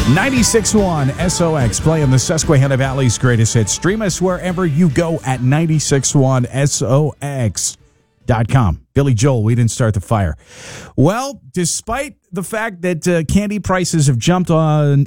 96.1 SOX playing the Susquehanna Valley's greatest hits. Stream us wherever you go at 96.1SOX.com. Billy Joel, we didn't start the fire. Well, despite the fact that candy prices have jumped on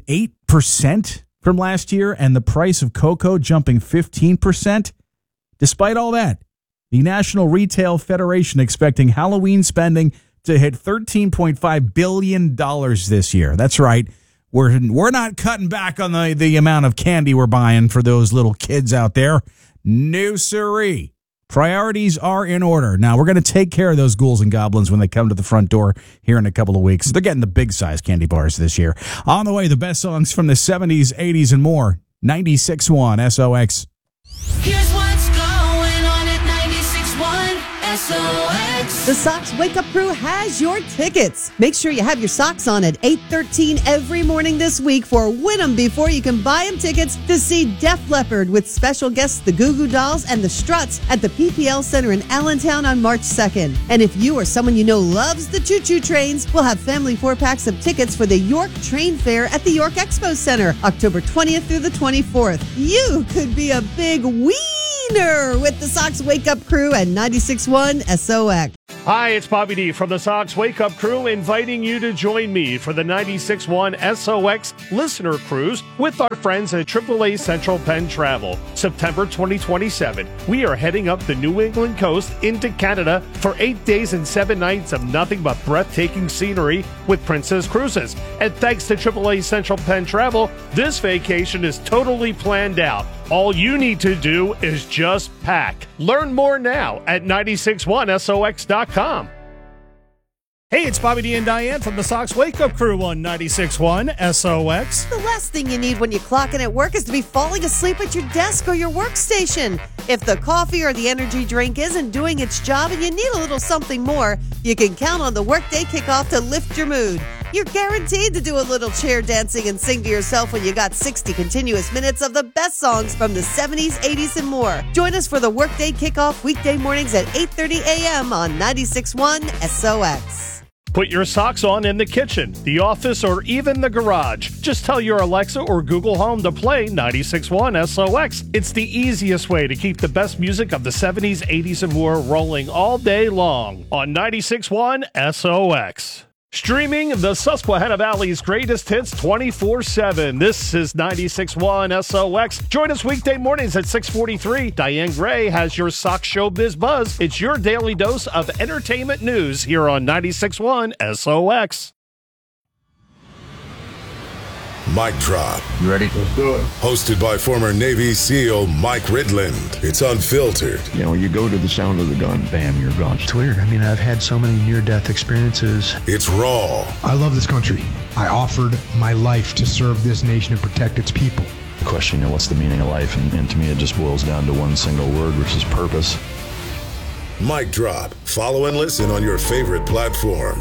8% from last year and the price of cocoa jumping 15%, despite all that, the National Retail Federation expecting Halloween spending to hit $13.5 billion this year. That's right. We're not cutting back on the amount of candy we're buying for those little kids out there. No siree. Priorities are in order. Now, we're going to take care of those ghouls and goblins when they come to the front door here in a couple of weeks. They're getting the big size candy bars this year. On the way, the best songs from the 70s, 80s, and more. 96.1 SOX. Here's what's going on at 96.1 SOX. The Sox Wake Up Crew has your tickets. Make sure you have your socks on at 8:13 every morning this week for Win 'em Before You Can Buy 'em tickets to see Def Leppard with special guests the Goo Goo Dolls and the Struts at the PPL Center in Allentown on March 2nd. And if you or someone you know loves the choo-choo trains, we'll have family 4-packs of tickets for the York Train Fair at the York Expo Center, October 20th through the 24th. You could be a big wiener with the Sox Wake Up Crew at 96.1 SOX. Hi, it's Bobby D from the Sox Wake Up Crew, inviting you to join me for the 96.1 SOX Listener Cruise with our friends at AAA Central Penn Travel. September 2027, we are heading up the New England coast into Canada for 8 days and 7 nights of nothing but breathtaking scenery with Princess Cruises. And thanks to AAA Central Penn Travel, this vacation is totally planned out. All you need to do is just pack. Learn more now at 961SOX.com. Hey, it's Bobby D and Diane from the Sox Wake Up Crew on 96.1 SOX. The last thing you need when you clock in at work is to be falling asleep at your desk or your workstation. If the coffee or the energy drink isn't doing its job and you need a little something more, you can count on the workday kickoff to lift your mood. You're guaranteed to do a little chair dancing and sing to yourself when you got 60 continuous minutes of the best songs from the 70s, 80s, and more. Join us for the workday kickoff weekday mornings at 8:30 a.m. on 96.1 SOX. Put your socks on in the kitchen, the office, or even the garage. Just tell your Alexa or Google Home to play 96.1 SOX. It's the easiest way to keep the best music of the 70s, 80s, and more rolling all day long on 96.1 SOX. Streaming the Susquehanna Valley's greatest hits 24/7. This is 96.1 SOX. Join us weekday mornings at 6:43. Diane Gray has your Sox Showbiz Buzz. It's your daily dose of entertainment news here on 96.1 SOX. Mic Drop. You ready? Let's do it. Hosted by former Navy SEAL Mike Ridland. It's unfiltered. You know, you go to the sound of the gun, bam, you're gone. It's weird. I mean, I've had so many near-death experiences. It's raw. I love this country. I offered my life to serve this nation and protect its people. The question, you know, what's the meaning of life? And to me, it just boils down to one single word, which is purpose. Mic Drop. Follow and listen on your favorite platform.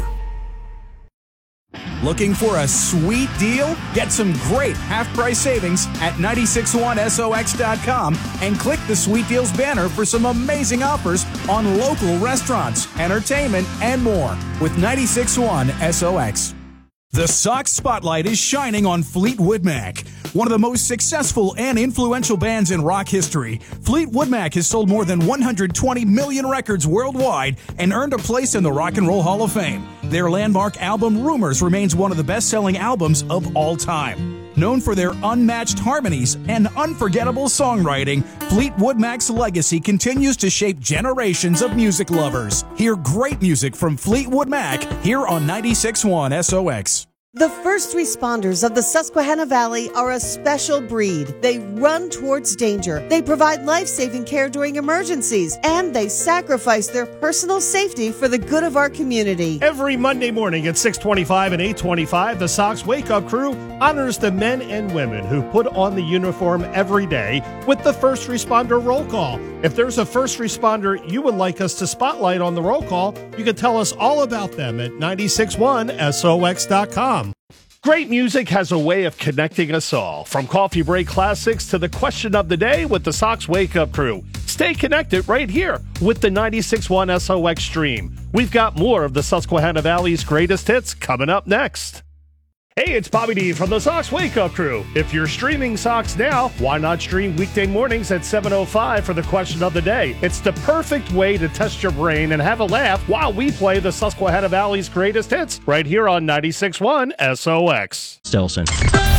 Looking for a sweet deal? Get some great half-price savings at 961SOX.com and click the Sweet Deals banner for some amazing offers on local restaurants, entertainment, and more with 96.1 SOX. The Sox spotlight is shining on Fleetwood Mac, one of the most successful and influential bands in rock history. Fleetwood Mac has sold more than 120 million records worldwide and earned a place in the Rock and Roll Hall of Fame. Their landmark album, Rumors, remains one of the best-selling albums of all time. Known for their unmatched harmonies and unforgettable songwriting, Fleetwood Mac's legacy continues to shape generations of music lovers. Hear great music from Fleetwood Mac here on 96.1 SOX. The first responders of the Susquehanna Valley are a special breed. They run towards danger. They provide life-saving care during emergencies, and they sacrifice their personal safety for the good of our community. Every Monday morning at 6:25 and 8:25, the Sox Wake Up Crew honors the men and women who put on the uniform every day with the first responder roll call. If there's a first responder you would like us to spotlight on the roll call, you can tell us all about them at 961SOX.com. Great music has a way of connecting us all, from coffee break classics to the question of the day with the Sox Wake Up Crew. Stay connected right here with the 96.1 SOX stream. We've got more of the Susquehanna Valley's greatest hits coming up next. Hey, it's Bobby D from the Sox Wake Up Crew. If you're streaming Sox now, why not stream weekday mornings at 7:05 for the question of the day? It's the perfect way to test your brain and have a laugh while we play the Susquehanna Valley's greatest hits right here on 96.1 SOX. Stelson.